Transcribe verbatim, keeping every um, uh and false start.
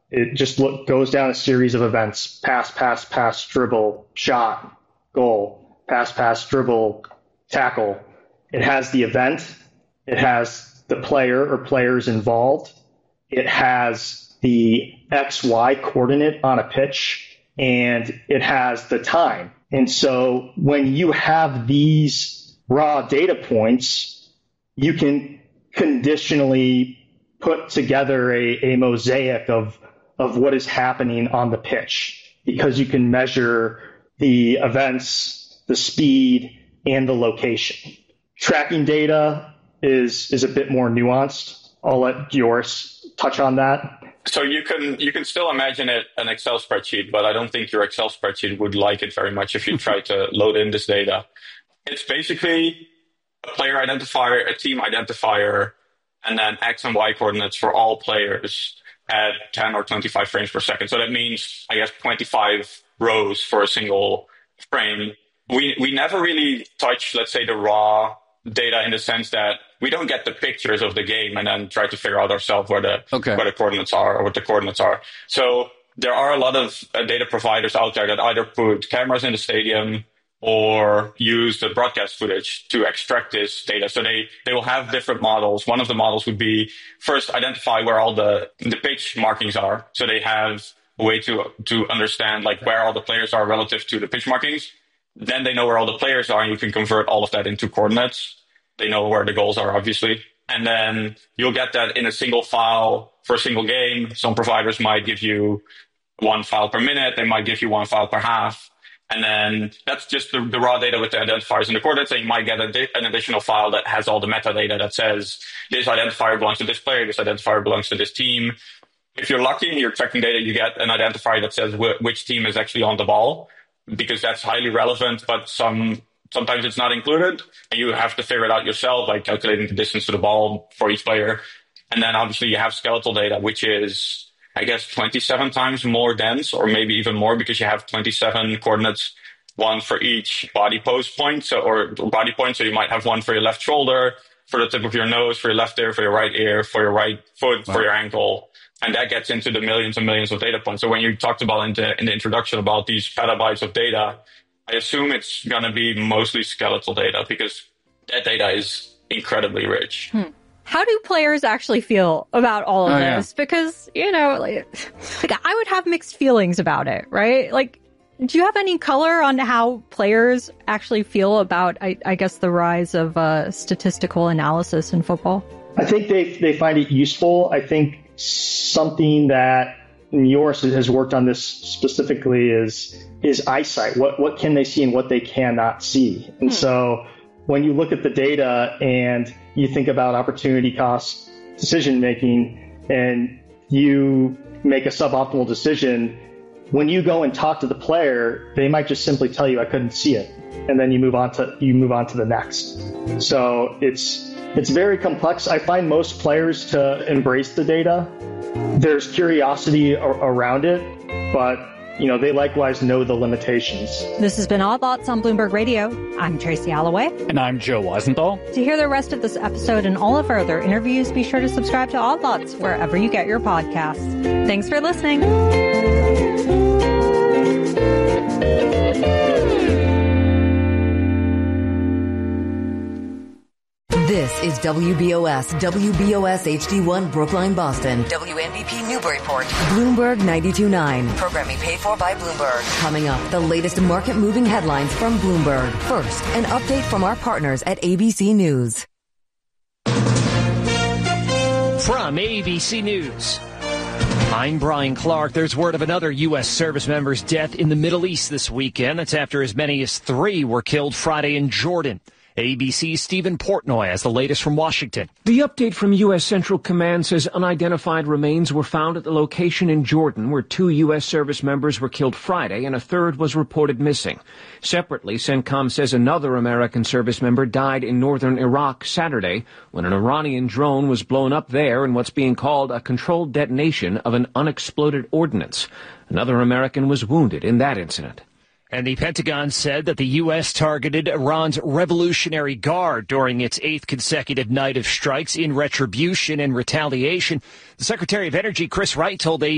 It just look, goes down a series of events: pass, pass, pass, dribble, shot, goal, pass, pass, dribble, tackle. It has the event. It has the player or players involved. It has the X Y coordinate on a pitch, and it has the time. And so when you have these raw data points, you can conditionally put together a, a mosaic of of what is happening on the pitch, because you can measure the events, the speed, and the location. Tracking data is is a bit more nuanced. I'll let Joris touch on that. So you can you can still imagine it an Excel spreadsheet, but I don't think your Excel spreadsheet would like it very much if you try to load in this data. It's basically a player identifier, a team identifier, and then X and Y coordinates for all players at ten or twenty-five frames per second. So that means, I guess, twenty-five rows for a single frame. We we never really touch, let's say, the raw data in the sense that we don't get the pictures of the game and then try to figure out ourselves where the okay. where the coordinates are or what the coordinates are. So there are a lot of uh, data providers out there that either put cameras in the stadium or use the broadcast footage to extract this data. So they, they will have different models. One of the models would be first identify where all the, the pitch markings are. So they have a way to, to understand like where all the players are relative to the pitch markings. Then they know where all the players are, and you can convert all of that into coordinates. They know where the goals are, obviously. And then you'll get that in a single file for a single game. Some providers might give you one file per minute. They might give you one file per half. And then that's just the, the raw data with the identifiers and the coordinates. And you might get a, an additional file that has all the metadata that says this identifier belongs to this player, this identifier belongs to this team. If you're lucky and you're tracking data, you get an identifier that says wh- which team is actually on the ball, because that's highly relevant, but some sometimes it's not included. And you have to figure it out yourself, like calculating the distance to the ball for each player. And then obviously you have skeletal data, which is, I guess, twenty-seven times more dense, or maybe even more, because you have twenty-seven coordinates, one for each body pose point, so or body point. So you might have one for your left shoulder, for the tip of your nose, for your left ear, for your right ear, for your right foot, wow. for your ankle. And that gets into the millions and millions of data points. So when you talked about in the, in the introduction about these petabytes of data, I assume it's going to be mostly skeletal data, because that data is incredibly rich. Hmm. How do players actually feel about all of oh, this? Yeah. Because, you know, like, like I would have mixed feelings about it, right? Like, do you have any color on how players actually feel about, I, I guess, the rise of uh, statistical analysis in football? I think they they find it useful. I think something that Joris has worked on this specifically is is eyesight. What what can they see and what they cannot see? And hmm. so when you look at the data and you think about opportunity cost decision making, and you make a suboptimal decision, when you go and talk to the player, they might just simply tell you, "I couldn't see it," and then you move on to you move on to the next. So it's it's very complex. I find most players to embrace the data. There's curiosity a- around it, but you know, they likewise know the limitations. This has been Odd Lots on Bloomberg Radio. I'm Tracy Alloway. And I'm Joe Weisenthal. To hear the rest of this episode and all of our other interviews, be sure to subscribe to Odd Lots wherever you get your podcasts. Thanks for listening. This is W B O S, W B O S H D one, Brookline, Boston. W N B P Newburyport. Bloomberg ninety-two point nine. Programming paid for by Bloomberg. Coming up, the latest market-moving headlines from Bloomberg. First, an update from our partners at A B C News. From A B C News, I'm Brian Clark. There's word of another U S service member's death in the Middle East this weekend. That's after as many as three were killed Friday in Jordan. A B C's Stephen Portnoy has the latest from Washington. The update from U S Central Command says unidentified remains were found at the location in Jordan where two U S service members were killed Friday and a third was reported missing. Separately, CENTCOM says another American service member died in northern Iraq Saturday when an Iranian drone was blown up there in what's being called a controlled detonation of an unexploded ordnance. Another American was wounded in that incident. And the Pentagon said that the U S targeted Iran's Revolutionary Guard during its eighth consecutive night of strikes in retribution and retaliation. The Secretary of Energy, Chris Wright, told A